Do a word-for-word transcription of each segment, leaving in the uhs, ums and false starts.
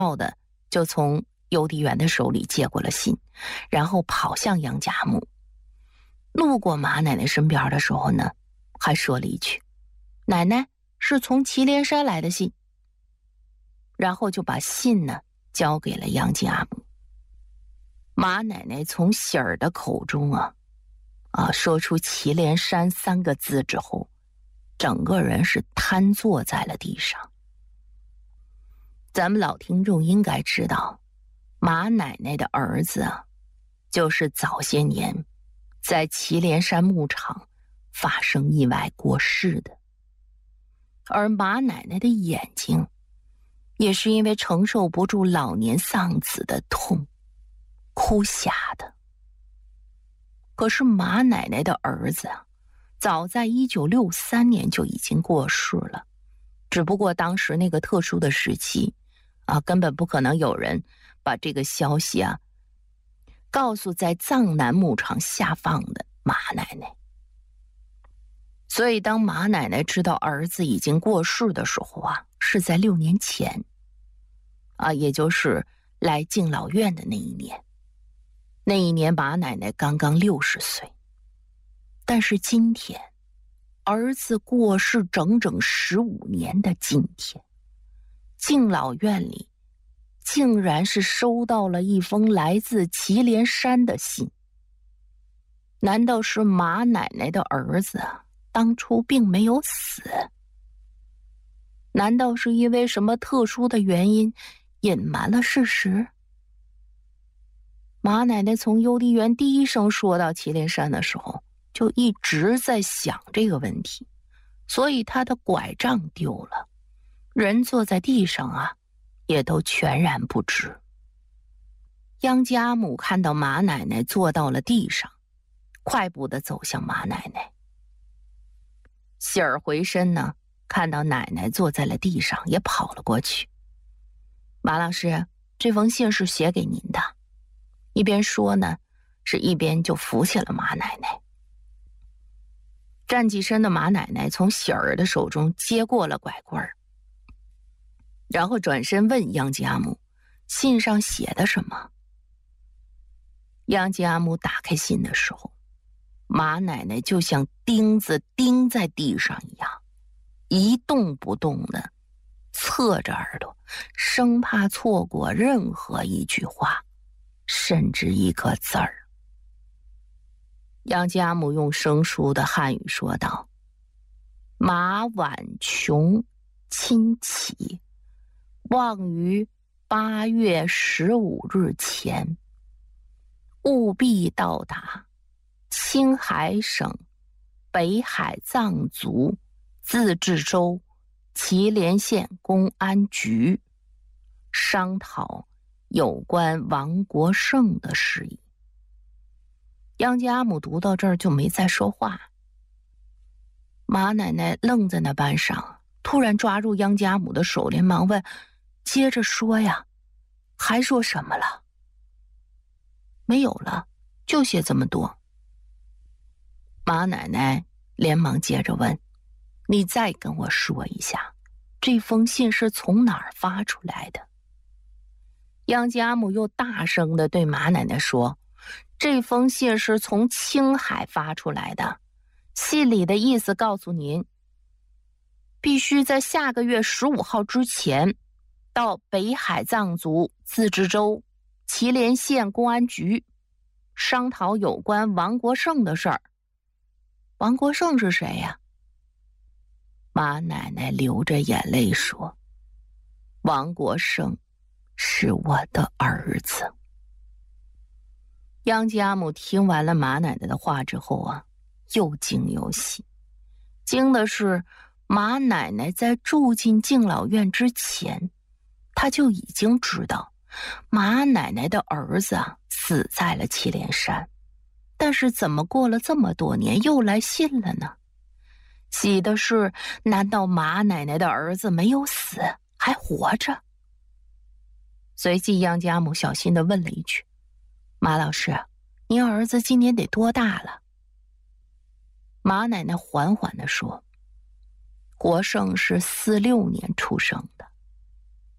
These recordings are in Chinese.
的就从邮递员的手里接过了信，然后跑向杨家木。路过马奶奶身边的时候呢，还说了一句：“奶奶是从祁连山来的信。”然后就把信呢交给了杨家木。马奶奶从喜儿的口中啊啊说出祁连山三个字之后，整个人是瘫坐在了地上。咱们老听众应该知道，马奶奶的儿子啊，就是早些年在祁连山牧场发生意外过世的。而马奶奶的眼睛也是因为承受不住老年丧子的痛哭瞎的。可是马奶奶的儿子啊，早在一九六三年就已经过世了，只不过当时那个特殊的时期啊，根本不可能有人把这个消息啊告诉在藏南牧场下放的马奶奶。所以当马奶奶知道儿子已经过世的时候啊，是在六年前啊，也就是来敬老院的那一年。那一年马奶奶刚刚六十岁，但是今天儿子过世整整十五年的今天，敬老院里竟然是收到了一封来自祁连山的信。难道是马奶奶的儿子啊当初并没有死？难道是因为什么特殊的原因隐瞒了事实？马奶奶从邮递员第一声说到祁连山的时候，就一直在想这个问题，所以她的拐杖丢了，人坐在地上啊，也都全然不知。杨家母看到马奶奶坐到了地上，快步地走向马奶奶。喜儿回身呢，看到奶奶坐在了地上，也跑了过去。马老师，这封信是写给您的。一边说呢，是一边就扶起了马奶奶。站起身的马奶奶从喜儿的手中接过了拐棍儿，然后转身问杨家母：“信上写的什么？”杨家母打开信的时候，马奶奶就像钉子钉在地上一样，一动不动的侧着耳朵，生怕错过任何一句话，甚至一个字儿。杨家母用生疏的汉语说道：“马婉琼亲启，望于八月十五日前，务必到达青海省北海藏族自治州祁连县公安局，商讨有关王国胜的事宜。”杨家母读到这儿就没再说话。马奶奶愣在那半晌，突然抓住杨家母的手，连忙问：“接着说呀，还说什么了？”“没有了，就写这么多。”马奶奶连忙接着问：“你再跟我说一下，这封信是从哪儿发出来的？”杨家母又大声地对马奶奶说：“这封信是从青海发出来的，信里的意思告诉您，必须在下个月十五号之前到北海藏族自治州祁连县公安局商讨有关王国胜的事儿。”“王国胜是谁呀？”马奶奶流着眼泪说：“王国胜是我的儿子。”杨家母听完了马奶奶的话之后啊，又惊又喜。惊的是马奶奶在住进敬老院之前，她就已经知道马奶奶的儿子啊死在了祁连山，但是怎么过了这么多年又来信了呢？喜的是，难道马奶奶的儿子没有死，还活着？随即杨家母小心地问了一句：“马老师，您儿子今年得多大了？”马奶奶缓缓地说：“国胜是四六年出生的。”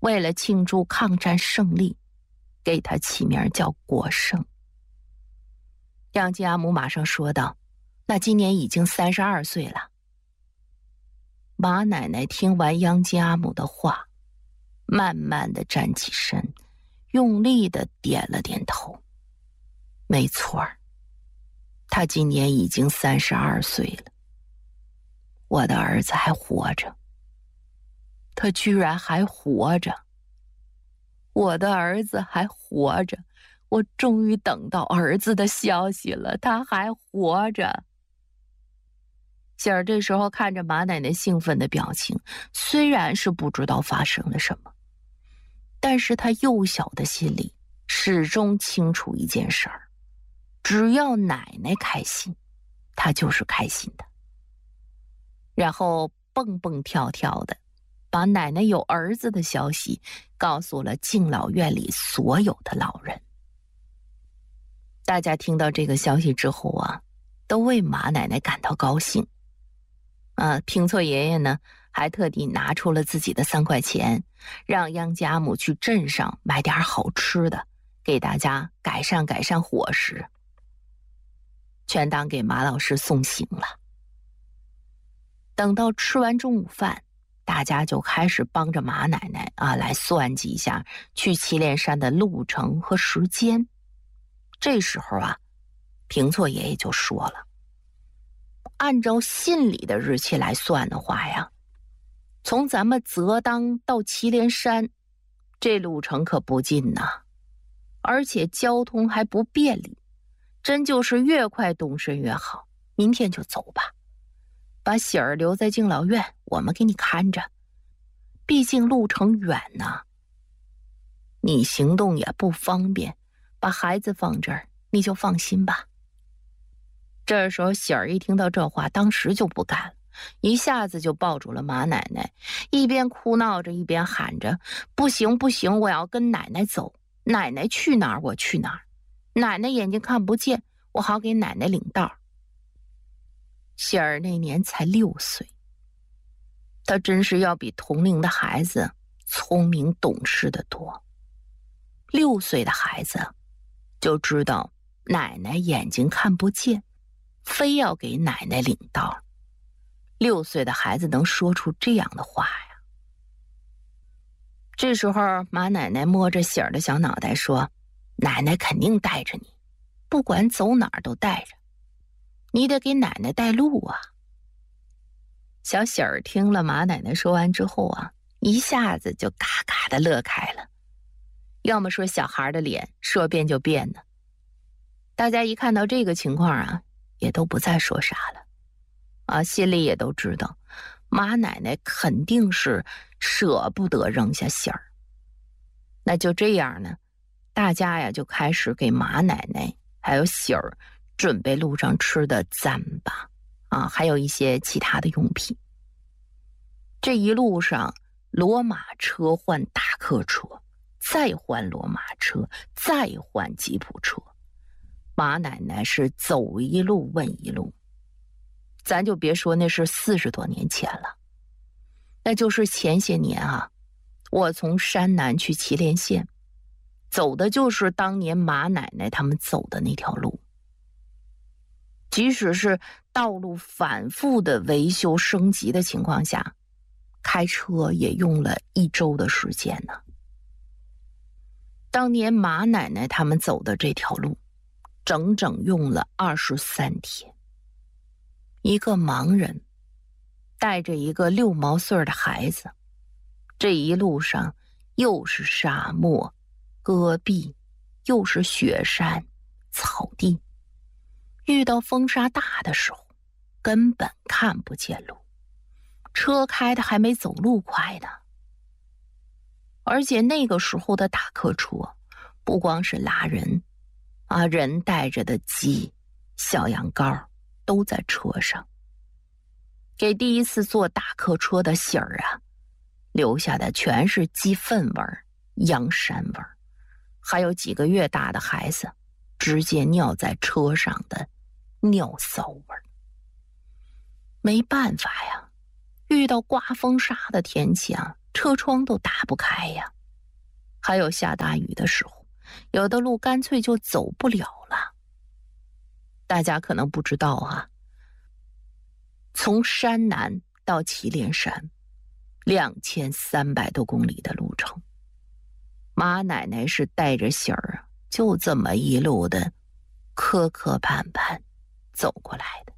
为了庆祝抗战胜利，给他起名叫国胜。杨家母马上说道：“那今年已经三十二岁了。”马奶奶听完杨家母的话，慢慢的站起身，用力的点了点头。没错儿，他今年已经三十二岁了。我的儿子还活着，他居然还活着。我的儿子还活着，我终于等到儿子的消息了，他还活着。喜儿这时候看着马奶奶兴奋的表情，虽然是不知道发生了什么，但是他幼小的心里始终清楚一件事儿：只要奶奶开心，他就是开心的。然后蹦蹦跳跳的把奶奶有儿子的消息告诉了敬老院里所有的老人。大家听到这个消息之后啊，都为马奶奶感到高兴。啊，平错爷爷呢，还特地拿出了自己的三块钱，让杨家母去镇上买点好吃的，给大家改善改善伙食，全当给马老师送行了。等到吃完中午饭，大家就开始帮着马奶奶啊来算计一下去祁连山的路程和时间。这时候啊，平错爷爷就说了：“按照信里的日期来算的话呀，从咱们泽当到祁连山，这路程可不近呐，而且交通还不便利，真就是越快动身越好。明天就走吧，把喜儿留在敬老院，我们给你看着。毕竟路程远呐，你行动也不方便，把孩子放这儿，你就放心吧。”这时候喜儿一听到这话，当时就不干了，一下子就抱住了马奶奶，一边哭闹着一边喊着：“不行不行，我要跟奶奶走，奶奶去哪儿我去哪儿，奶奶眼睛看不见，我好给奶奶领道。”喜儿那年才六岁，她真是要比同龄的孩子聪明懂事得多。六岁的孩子就知道奶奶眼睛看不见，非要给奶奶领道。六岁的孩子能说出这样的话呀？这时候马奶奶摸着喜儿的小脑袋说：“奶奶肯定带着你，不管走哪儿都带着，你得给奶奶带路啊。”小喜儿听了马奶奶说完之后啊，一下子就嘎嘎的乐开了。要么说小孩的脸说变就变呢。大家一看到这个情况啊，也都不再说啥了，啊，心里也都知道，马奶奶肯定是舍不得扔下喜儿。那就这样呢，大家呀就开始给马奶奶还有喜儿准备路上吃的糌粑啊，还有一些其他的用品。这一路上，骡马车换大客车，再换骡马车，再换吉普车。马奶奶是走一路问一路，咱就别说那是四十多年前了，那就是前些年啊，我从山南去祁连县，走的就是当年马奶奶他们走的那条路。即使是道路反复的维修升级的情况下，开车也用了一周的时间呢。当年马奶奶他们走的这条路，整整用了二十三天。一个盲人带着一个六毛岁的孩子，这一路上又是沙漠、戈壁，又是雪山、草地。遇到风沙大的时候，根本看不见路，车开的还没走路快呢。而且那个时候的大客车，不光是拉人啊，人带着的鸡、小羊羔都在车上。给第一次坐大客车的喜儿啊，留下的全是鸡粪味儿、羊膻味儿，还有几个月大的孩子直接尿在车上的尿骚味儿。没办法呀，遇到刮风沙的天气啊， 车窗都打不开呀。还有下大雨的时候，有的路干脆就走不了了。大家可能不知道啊，从山南到祁连山两千三百多公里的路程，马奶奶是带着喜儿啊，就这么一路的磕磕绊绊走过来的。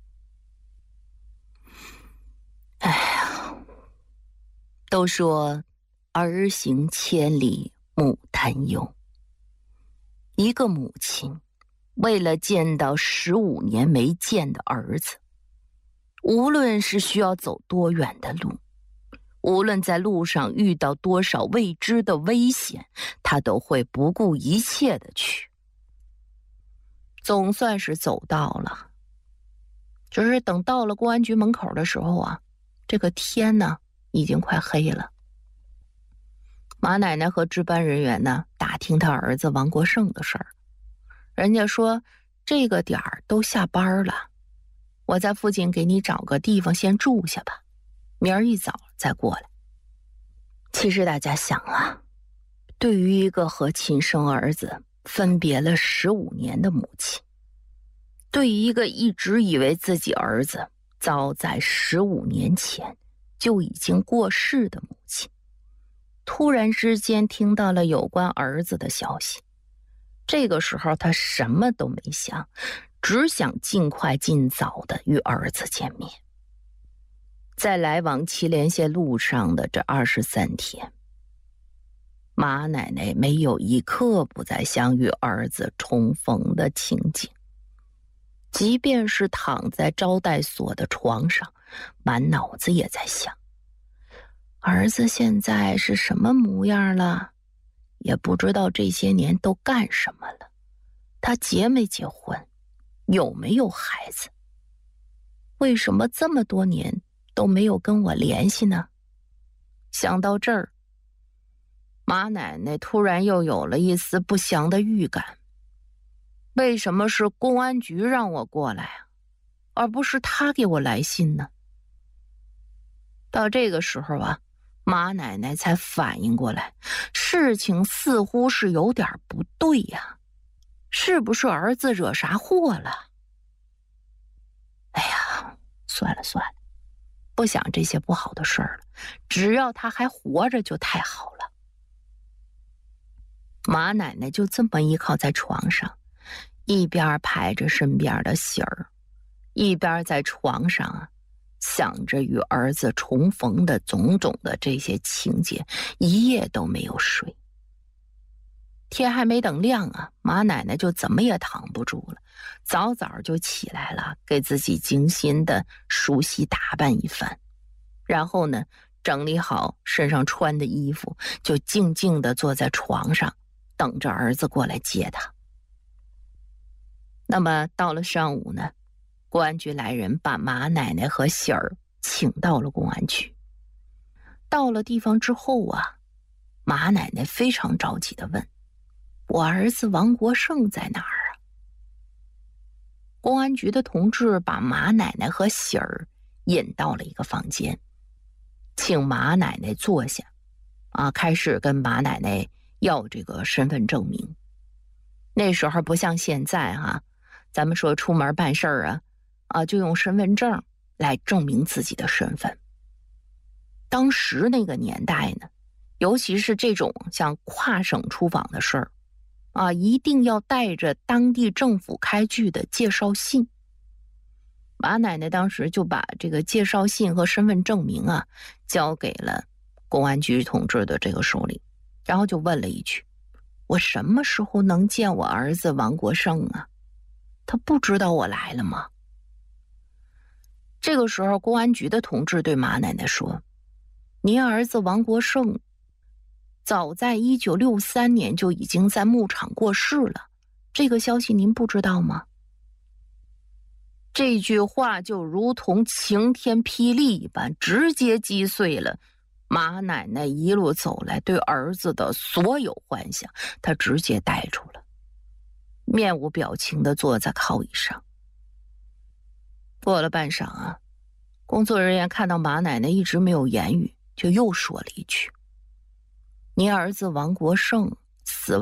哎呀，都说儿行千里母担忧，一个母亲为了见到十五年没见的儿子，无论是需要走多远的路，无论在路上遇到多少未知的危险，他都会不顾一切的去。总算是走到了，只是等到了公安局门口的时候啊，这个天呢已经快黑了。马奶奶和值班人员呢打听他儿子王国胜的事儿，人家说这个点儿都下班了，我在附近给你找个地方先住下吧，明儿一早再过来。其实大家想啊，对于一个和亲生儿子分别了十五年的母亲，对于一个一直以为自己儿子早在十五年前就已经过世的母亲，突然之间听到了有关儿子的消息，这个时候他什么都没想，只想尽快尽早的与儿子见面。在来往祁连县路上的这二十三天，马奶奶没有一刻不在想与儿子重逢的情景。即便是躺在招待所的床上，满脑子也在想，儿子现在是什么模样了，也不知道这些年都干什么了，他结没结婚，有没有孩子，为什么这么多年都没有跟我联系呢？想到这儿，马奶奶突然又有了一丝不祥的预感。为什么是公安局让我过来啊，而不是他给我来信呢？到这个时候啊，马奶奶才反应过来，事情似乎是有点不对呀，是不是儿子惹啥祸了？哎呀，算了算了，不想这些不好的事儿了，只要他还活着就太好了。马奶奶就这么依靠在床上，一边拍着身边的喜儿，一边在床上啊想着与儿子重逢的种种的这些情节，一夜都没有睡。天还没等亮啊，马奶奶就怎么也躺不住了，早早就起来了，给自己精心的梳洗打扮一番，然后呢整理好身上穿的衣服，就静静地坐在床上等着儿子过来接他。那么到了上午呢，公安局来人把马奶奶和喜儿请到了公安局。到了地方之后啊，马奶奶非常着急地问，我儿子王国胜在哪儿啊？公安局的同志把马奶奶和喜儿引到了一个房间，请马奶奶坐下啊，开始跟马奶奶要这个身份证明。那时候不像现在哈、啊，咱们说出门办事儿啊啊，就用身份证来证明自己的身份。当时那个年代呢，尤其是这种像跨省出访的事儿啊，一定要带着当地政府开具的介绍信。马奶奶当时就把这个介绍信和身份证明啊交给了公安局同志的这个手里，然后就问了一句，我什么时候能见我儿子王国胜啊？他不知道我来了吗？这个时候公安局的同志对马奶奶说，您儿子王国胜早在一九六三年就已经在牧场过世了，这个消息您不知道吗？这句话就如同晴天霹雳一般，直接击碎了马奶奶一路走来对儿子的所有幻想，他直接呆住了，面无表情地坐在靠椅上。过了半晌啊，工作人员看到马奶奶一直没有言语，就又说了一句， 您儿子王国胜死